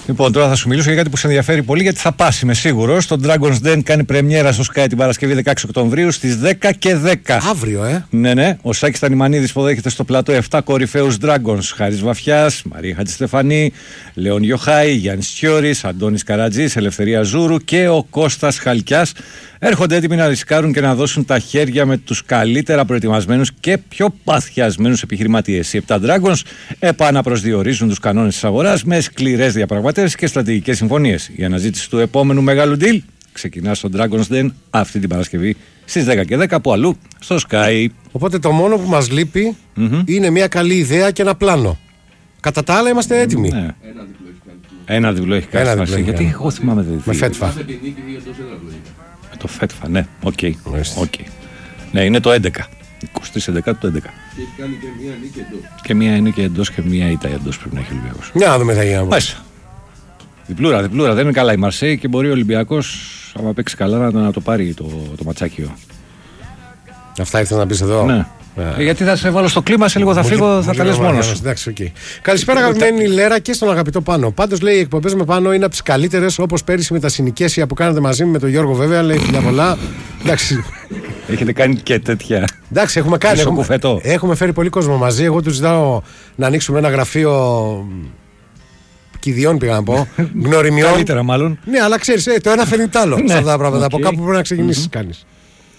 Λοιπόν, τώρα θα σου μιλήσω για κάτι που σε ενδιαφέρει πολύ, γιατί θα πας, είμαι σίγουρος. Το Dragon's Den κάνει πρεμιέρα στο Sky την Παρασκευή 16 Οκτωβρίου στις 10 και 10. Αύριο, Ναι. Ο Σάκης Τανιμανίδης υποδέχεται στο πλατό 7 κορυφαίους Dragons. Χάρης Βαφιάς, Μαρία Χατζηστεφανή, Λέων Γιοχάη, Γιάννης Τσιόρης, Αντώνης Καρατζής, Ελευθερία Ζούρου και ο Κώστας Χαλκιάς. Έρχονται έτοιμοι να ρισκάρουν και να δώσουν τα χέρια με τους καλύτερα προετοιμασμένους και πιο παθιασμένους επιχειρηματίες. Οι 7 Dragons επαναπροσδιορίζουν τους κανόνες της αγοράς με σκληρές διαπραγματεύσεις και στρατηγικές συμφωνίες. Η αναζήτηση του επόμενου μεγάλου deal ξεκινά στο Dragon's Den αυτή την Παρασκευή στις 10 και 10 από αλλού στο Sky. Οπότε το μόνο που μας λείπει είναι μια καλή ιδέα και ένα πλάνο. Κατά τα άλλα είμαστε έτοιμοι. Ναι. Ένα διπλό έχει κάνει. Γιατί εγώ θυμάμαι δεν με φέτφα. Με το φέτφα, ναι. Οκ. Ναι, είναι το 11. 23-11 το 11. Και έχει κάνει και μία νίκη εντός. Και μία είναι και εντός και μία ήττα εντός πρέπει να έχει ο Ολυμπιακός. Για να δούμε θα γίνει. Μάλιστα. Διπλούρα. Δεν είναι καλά η Μαρσέη και μπορεί ο Ολυμπιακός, άμα παίξει καλά, να το πάρει το ματσάκιο. Αυτά ήρθες να πεις εδώ. Ναι. Γιατί θα σε βάλω στο κλίμα, σε λίγο θα φύγω, θα τα λες μόνος. Εντάξει, okay. Καλησπέρα, αγαπημένη Λέρα και στον αγαπητό Πάνο. Πάντως λέει: οι εκπομπές με Πάνο είναι από τις καλύτερες, όπως πέρυσι με τα συνοικέσια που κάνατε μαζί με τον Γιώργο, βέβαια. Λέει φιλιά πολλά. Εντάξει. Έχετε κάνει και τέτοια. Εντάξει, έχουμε κάνει. Έχουμε φέρει πολύ κόσμο μαζί. Εγώ του ζητάω να ανοίξουμε ένα γραφείο κηδιών, πήγα να πω. Γνωριμιών. Καλύτερα, μάλλον. Ναι, αλλά ξέρεις, το ένα φέρνει το άλλο. Σε αυτά τα πράγματα. Από κάπου πρέπει να ξεκινήσεις κάνεις.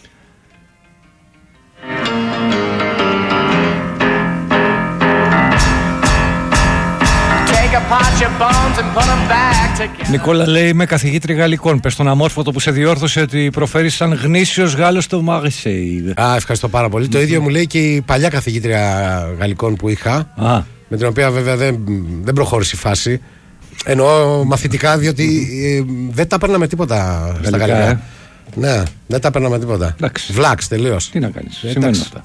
Νικόλα λέει: είμαι καθηγήτρια γαλλικών. Πες στον αμόρφωτο που σε διόρθωσε ότι προφέρεις σαν γνήσιος Γάλλος το Μαρσέη. Ευχαριστώ πάρα πολύ. Το ίδιο μου λέει και η παλιά καθηγήτρια γαλλικών που είχα. Με την οποία βέβαια δεν προχώρησε η φάση. Εννοώ μαθητικά, διότι δεν τα παίρναμε τίποτα στα γαλλικά. Ναι, δεν τα παίρναμε τίποτα. Βλάξ τελείως. Τι να κάνεις, σημαίνουν αυτά.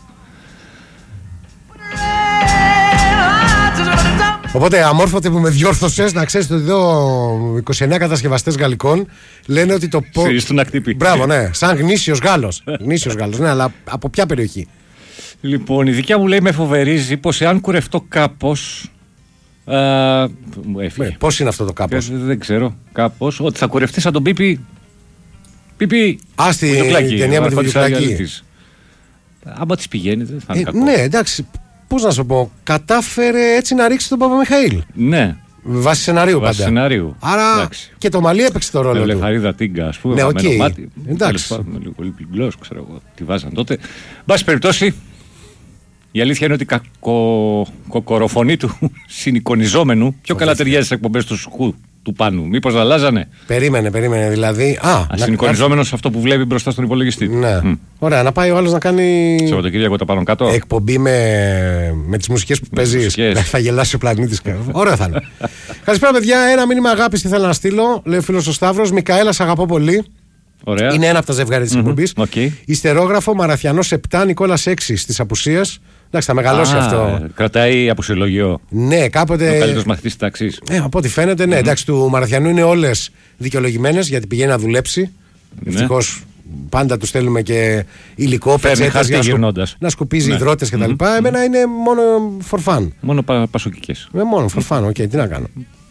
Οπότε, αμόρφωτε που με διόρθωσες, να ξέρεις ότι εδώ 29 κατασκευαστές γαλλικών λένε ότι το του να χτύπει. Μπράβο, ναι, σαν γνήσιος Γάλλος. Γνήσιος Γάλλος, ναι, αλλά από ποια περιοχή? Λοιπόν, η δικιά μου λέει: με φοβερίζει πως εάν κουρευτώ κάπως. Πώς είναι αυτό το κάπως? Δεν ξέρω. Κάπως. Ότι θα κουρευτεί σαν τον Πίπι. Πίπι. Στη ταινία με τη Βουλιουκλάκη. Άμα της πηγαίνει, δεν θα είναι κακό. Ναι, εντάξει. Πώς να σου πω, κατάφερε έτσι να ρίξει τον Παπαμιχαήλ. Ναι. Βάσει σεναρίου πάντα. Σεναρίου. Άρα εντάξει. Και το Μαλί έπαιξε το ρόλο του. Λεχαρίδα Τίγκα, ας πούμε. Ναι, okay. Μάτι, εντάξει. Με λίγο πολύ πληγκλός, ξέρω εγώ. Τι βάζαν τότε. Μπάση περιπτώσει, η αλήθεια είναι ότι κοκοροφωνή του συνεικονιζόμενου πιο καλά ταιριάζει στις εκπομπές του Σουχού του Πάνου. Μήπως να αλλάζανε? Περίμενε δηλαδή. Ασυνεικονιζόμενος αυτό που βλέπει μπροστά στον υπολογιστή. Ναι. Ωραία, να πάει ο άλλος να κάνει. Σαββατοκύριακο τα πάνω κάτω. Εκπομπή με τις μουσικές που παίζεις. Θα γελάσει ο πλανήτης. Ωραία θα είναι. Καλησπέρα, παιδιά. Ένα μήνυμα αγάπης τι θέλω να στείλω. Λέει ο φίλος ο Σταύρος. Μικαέλα, σ' αγαπώ πολύ. Ωραία. Είναι ένα από τα ζευγάρια της εκπομπής. Ιστερόγραφο Μαραθιανός 7, Νικόλας 6 στις απουσίες. Εντάξει, θα μεγαλώσει αυτό. Κρατάει απουσιολογιό. Ναι, κάποτε. Ο καλύτερος μαθητής τάξης. Από ό,τι φαίνεται, ναι. Εντάξει, του Μαραθιανού είναι όλες δικαιολογημένες γιατί πηγαίνει να δουλέψει. Ευτυχώς πάντα του στέλνουμε και υλικό, πετσέτες για να σκουπίζει υδρότες κτλ. Εμένα είναι μόνο for fun. Μόνο πασοκικές. Μόνο for fun, τι να κάνω.